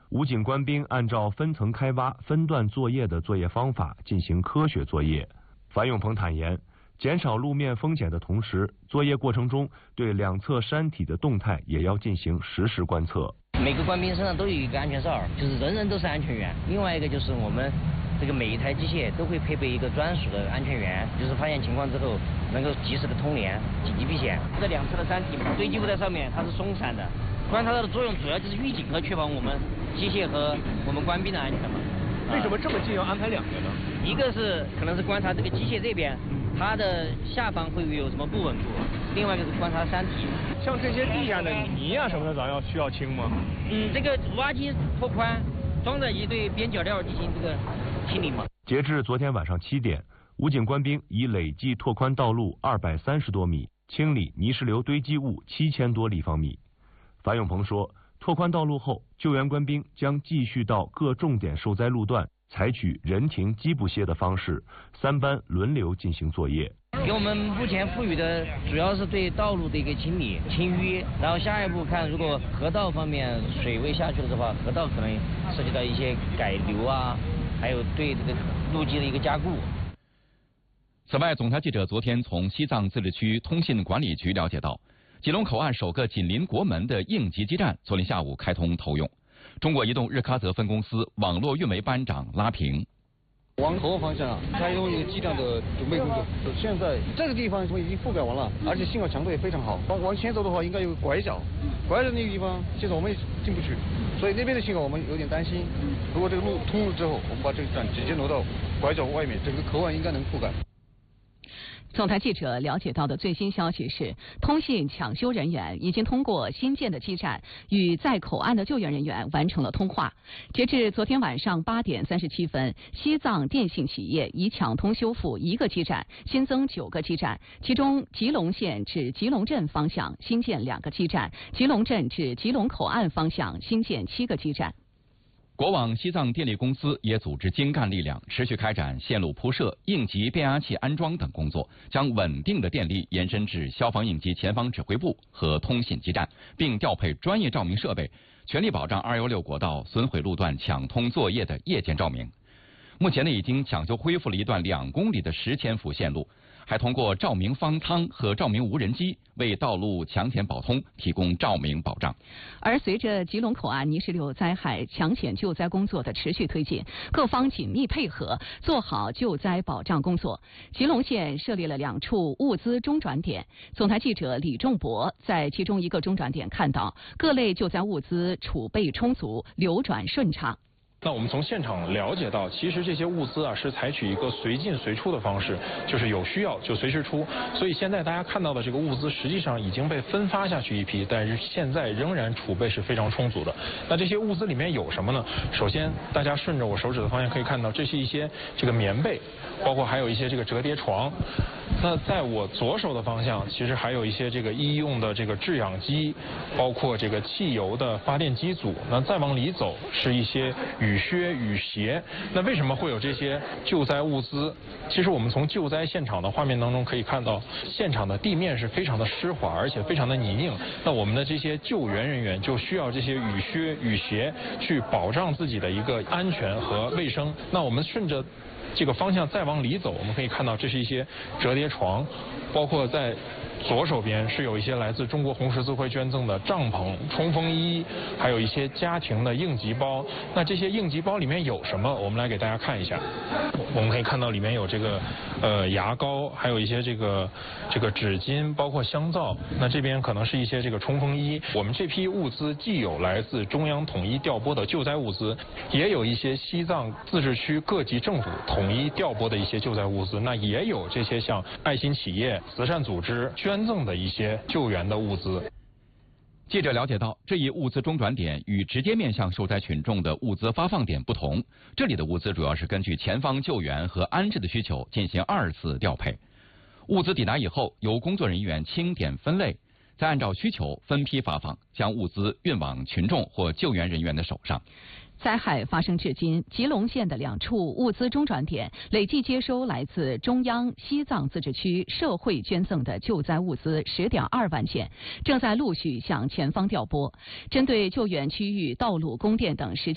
武警官兵按照分层开挖、分段作业的作业方法进行科学作业。樊永鹏坦言，减少路面风险的同时，作业过程中对两侧山体的动态也要进行实时观测。 每个官兵身上都有一个安全哨，就是人人都是安全员。另外一个就是我们这个每一台机械都会配备一个专属的安全员，就是发现情况之后能够及时的通联、紧急避险。这两侧的山体堆积物在上面，它是松散的，观察到的作用主要就是预警和确保我们机械和我们官兵的安全嘛。 为什么这么近要安排两个呢？ 一个是可能是观察这个机械这边，它的下方会有什么不稳固；另外一个是观察山体。 像这些地下的泥啊什么的，咱需要清吗？ 这个挖机拓宽，装载机对边角料进行这个清理嘛。 截至昨天晚上7点，武警官兵已累计拓宽道路230多米，清理泥石流堆积物7000多立方米。樊永鹏说，拓宽道路后，救援官兵将继续到各重点受灾路段，采取人停机不歇的方式，3班轮流进行作业。 给我们目前赋予的主要是对道路的一个清理、清淤，然后下一步看，如果河道方面水位下去了的话，河道可能涉及到一些改流啊，还有对这个路基的一个加固。 此外，总台记者昨天从西藏自治区通信管理局了解到，吉隆口岸首个紧邻国门的应急基站昨天下午开通投用。中国移动日喀则分公司网络运维班长拉平。 往口岸方向开通一个基站的准备工作，现在这个地方已经覆盖完了，而且信号强度也非常好。往前走的话，应该有拐角，拐角那个地方现在我们也进不去，所以那边的信号我们有点担心。如果这个路通了之后，我们把这个站直接挪到拐角外面，整个口岸应该能覆盖。 总台记者了解到的最新消息是，通信抢修人员已经通过新建的基站与在口岸的救援人员完成了通话。截至昨天晚上8点37分，西藏电信企业已抢通修复1个基站，新增9个基站，其中吉隆县至吉隆镇方向新建2个基站，吉隆镇至吉隆口岸方向新建7个基站。 国网西藏电力公司也组织精干力量，持续开展线路铺设、应急变压器安装等工作，将稳定的电力延伸至消防应急前方指挥部和通信基站，并调配专业照明设备，全力保障216国道损毁路段抢通作业的夜间照明。目前已经抢修恢复了一段2公里的10千伏线路，还通过照明方舱和照明无人机为道路抢险保通提供照明保障。 而随着吉隆口岸泥石流灾害抢险救灾工作的持续推进，各方紧密配合，做好救灾保障工作。吉隆县设立了2处物资中转点，总台记者李仲博在其中一个中转点看到，各类救灾物资储备充足，流转顺畅。 那我们从现场了解到，其实这些物资是采取一个随进随出的方式，就是有需要就随时出。所以现在大家看到的这个物资实际上已经被分发下去一批，但是现在仍然储备是非常充足的。那这些物资里面有什么呢？首先，大家顺着我手指的方向可以看到，这是一些这个棉被，包括还有一些这个折叠床。那在我左手的方向，其实还有一些这个医用的这个制氧机，包括这个汽油的发电机组。那再往里走是一些雨靴、雨鞋。那为什么会有这些救灾物资？其实我们从救灾现场的画面当中可以看到，现场的地面是非常的湿滑，而且非常的泥泞。那我们的这些救援人员就需要这些雨靴、雨鞋去保障自己的一个安全和卫生。那我们顺着这个方向再往里走，我们可以看到这是一些折叠床，包括在左手边是有一些来自中国红十字会捐赠的帐篷、冲锋衣，还有一些家庭的应急包。那这些应急包里面有什么？我们来给大家看一下。我们可以看到里面有这个牙膏，还有一些这个纸巾，包括香皂。那这边可能是一些这个冲锋衣。我们这批物资既有来自中央统一调拨的救灾物资，也有一些西藏自治区各级政府统一调拨的一些救灾物资。那也有这些像爱心企业、慈善组织捐赠的一些救援的物资。 记者了解到，这一物资中转点与直接面向受灾群众的物资发放点不同，这里的物资主要是根据前方救援和安置的需求进行2次调配。物资抵达以后，由工作人员清点分类，再按照需求分批发放，将物资运往群众或救援人员的手上。 灾害发生至今，吉隆县的2处物资中转点累计接收来自中央西藏自治区社会捐赠的救灾物资10.2万件，正在陆续向前方调拨。针对救援区域道路、供电等